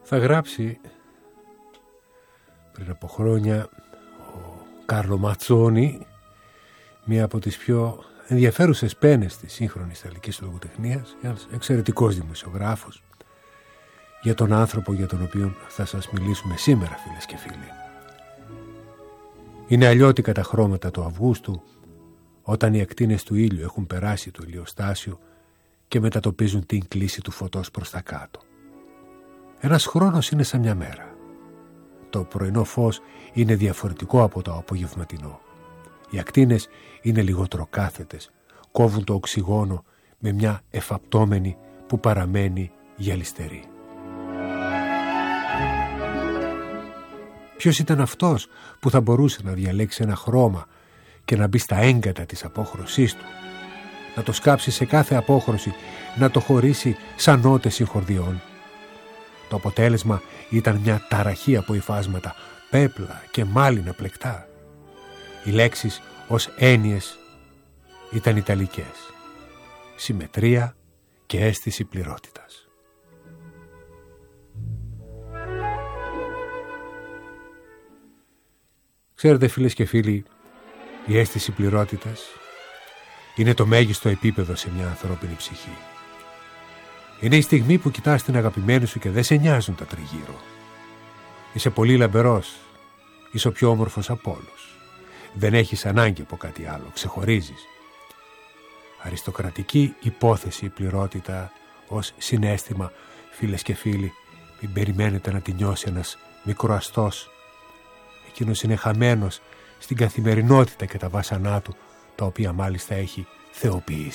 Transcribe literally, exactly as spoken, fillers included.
Θα γράψει πριν από χρόνια ο Κάρλο Ματσόνι, μία από τις πιο ενδιαφέρουσες πένες της σύγχρονης ιταλικής λογοτεχνίας, ένας εξαιρετικός δημοσιογράφος, για τον άνθρωπο για τον οποίο θα σας μιλήσουμε σήμερα, φίλες και φίλοι. Είναι αλλιώτικα τα χρώματα του Αυγούστου, όταν οι ακτίνες του ήλιου έχουν περάσει το ηλιοστάσιο και μετατοπίζουν την κλίση του φωτός προς τα κάτω. Ένας χρόνος είναι σαν μια μέρα. Το πρωινό φως είναι διαφορετικό από το απογευματινό. Οι ακτίνες είναι λιγότερο κάθετες, κόβουν το οξυγόνο με μια εφαπτώμενη που παραμένει γυαλιστερή. Ποιος ήταν αυτός που θα μπορούσε να διαλέξει ένα χρώμα και να μπει στα έγκατα της απόχρωσής του, να το σκάψει σε κάθε απόχρωση, να το χωρίσει σαν νότες συγχορδιών? Το αποτέλεσμα ήταν μια ταραχή από υφάσματα, πέπλα και μάλινα πλεκτά. Οι λέξεις ως έννοιες ήταν ιταλικές. Συμμετρία και αίσθηση πληρότητας. Ξέρετε, φίλες και φίλοι, η αίσθηση πληρότητας είναι το μέγιστο επίπεδο σε μια ανθρώπινη ψυχή. Είναι η στιγμή που κοιτάς την αγαπημένη σου και δεν σε νοιάζουν τα τριγύρω. Είσαι πολύ λαμπερός, είσαι ο πιο όμορφος από όλους. Δεν έχεις ανάγκη από κάτι άλλο, ξεχωρίζεις. Αριστοκρατική υπόθεση η πληρότητα ως συναίσθημα, φίλες και φίλοι, μην περιμένετε να τη νιώσει ένας μικροαστός. Εκείνος είναι χαμένος στην καθημερινότητα και τα βάσανά του, τα οποία μάλιστα έχει θεοποιήσει.